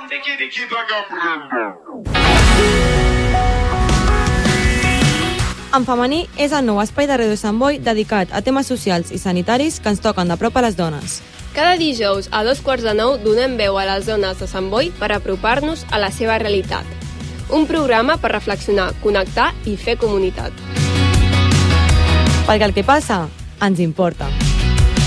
En femení és el nou espai de Ràdio Sant Boi dedicat a temes socials i sanitaris que ens toquen de prop a les dones. Cada dijous a 8:45 donem veu a les dones de Sant Boi per apropar-nos a la seva realitat. Un programa per reflexionar, connectar i fer comunitat. Perquè el que passa ens importa.